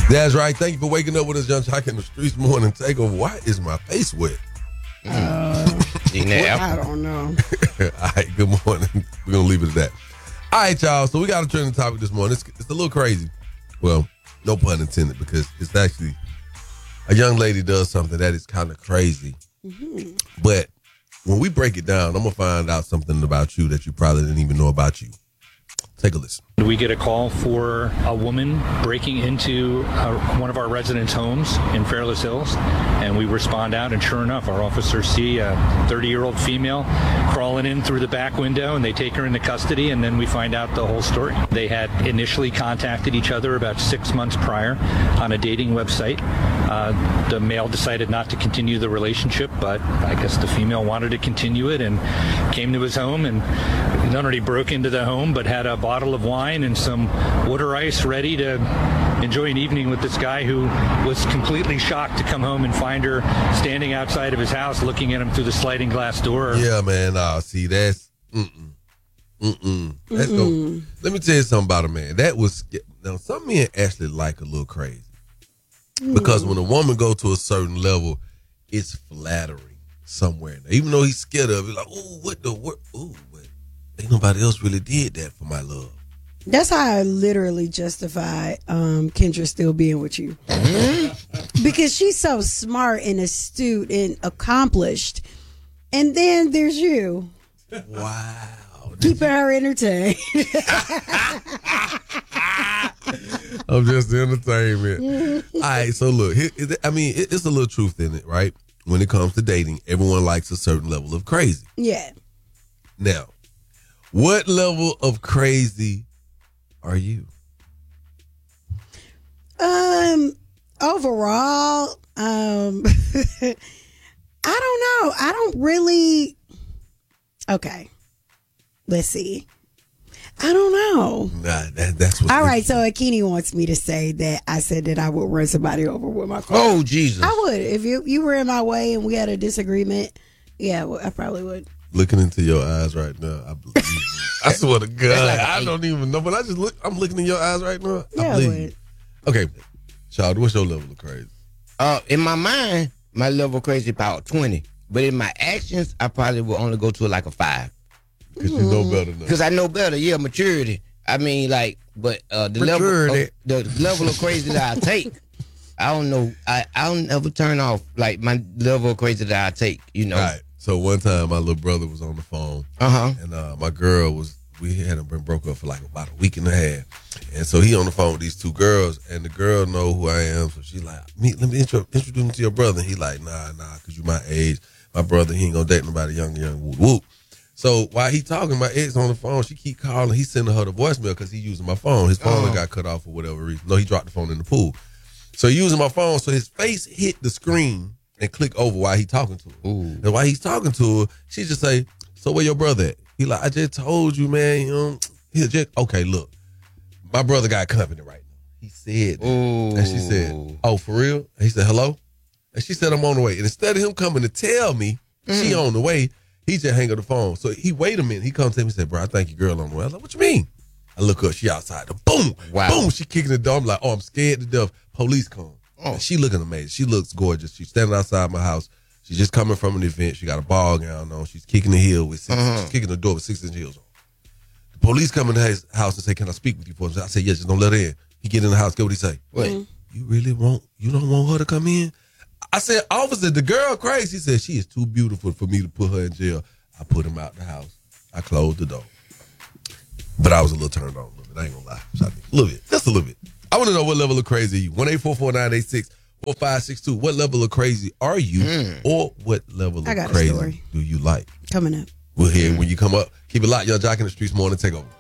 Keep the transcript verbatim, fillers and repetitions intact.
That's right. Thank you for waking up with us, Young Jock in the Streets Morning Takeover. Why is my face wet? Uh, I don't know. All right, good morning. We're going to leave it at that. All right, y'all. So we got a trending topic this morning. It's, it's a little crazy. Well, no pun intended, because it's actually a young lady does something that is kind of crazy. Mm-hmm. But when we break it down, I'm going to find out something about you that you probably didn't even know about you. Take a listen. We get a call for a woman breaking into uh, one of our residents' homes in Fairless Hills, and we respond out, and sure enough, our officers see a thirty-year-old female crawling in through the back window, and they take her into custody, and then we find out the whole story. They had initially contacted each other about six months prior on a dating website. Uh, the male decided not to continue the relationship, but I guess the female wanted to continue it and came to his home and not only broke into the home, but had a bottle of wine and some water ice ready to enjoy an evening with this guy who was completely shocked to come home and find her standing outside of his house looking at him through the sliding glass door. Yeah, man. Uh, see, that's mm-mm. Mm-mm. That's Mm-mm. no, let me tell you something about a man. That was, now, some men actually like a little crazy. Mm. Because when a woman go to a certain level, it's flattering somewhere. Now, even though he's scared of it, like, oh, what the, what, ooh, but ain't nobody else really did that for my love. That's how I literally justify um, Kendra still being with you. Because she's so smart and astute and accomplished. And then there's you. Wow. Keeping her entertained. I'm just the entertainment. All right, so look, here, I mean, it's a little truth in it, right? When it comes to dating, everyone likes a certain level of crazy. Yeah. Now, what level of crazy are you? Um, overall, um, I don't know. I don't really. Okay, let's see. I don't know. Nah, that, that's what. All right, so Akini wants me to say that I said that I would run somebody over with my car. Oh, Jesus. I would. If you, you were in my way and we had a disagreement, yeah, well, I probably would. Looking into your eyes right now, I believe you. I swear to God, I don't even know, but I just look. I'm looking in your eyes right now. I Yeah, believe I would. you. Okay, child, what's your level of crazy? Uh, in my mind, my level of crazy about twenty, but in my actions, I probably will only go to like a five. Because you know better now. Because I know better. Yeah, maturity. I mean, like, but uh, the level, of, the level of crazy that I take, I don't know. I I don't ever turn off like my level of crazy that I take. You know. All right. So one time, my little brother was on the phone, uh-huh. and uh, my girl was. We hadn't been broke up for like about a week and a half, and so he on the phone with these two girls, and the girl know who I am, so she like, me, let me intro, introduce me to your brother. And he like, nah, nah, cause you my age. My brother, he ain't gonna date nobody young, young, whoop, whoop. So while he talking, my ex on the phone, she keep calling. He sending her the voicemail because he using my phone. His phone Uh-huh. got cut off for whatever reason. No, he dropped the phone in the pool. So he using my phone, so his face hit the screen and click over while he talking to her. Ooh. And while he's talking to her, she just say, so where your brother at? He like, I just told you, man. You know, he just, okay, look, my brother got company right now. He said that. Ooh. And she said, oh, for real? And he said, hello? And she said, I'm on the way. And instead of him coming to tell me mm. she on the way, he just hang up the phone. So he wait a minute. He comes to me and said, bro, I think your girl on the way. I was like, what you mean? I look up, she outside. The boom, wow. boom. She kicking the door. I'm like, oh, I'm scared to death. Police come. Oh. And she looking amazing. She looks gorgeous. She's standing outside my house. She's just coming from an event. She got a ball gown on. She's kicking the heel with six, uh-huh. she's kicking the door with six inch heels on. The police come in his house and say, can I speak with you for him? I said, yes, just don't let her in. He get in the house. Get what he say? Wait, Mm-hmm. You really want, you don't want her to come in? I said, officer, the girl crazy. He said, she is too beautiful for me to put her in jail. I put him out the house. I closed the door. But I was a little turned on a little bit. I ain't gonna lie. A little bit. Just a little bit. I want to know what level of crazy are you? one eight four four nine eight six four five six two. What level of crazy are you? Mm. Or what level I of got a crazy story. do you like? Coming up. We'll hear when you come up. Keep it locked. Young Jock in the Streets Morning Takeover.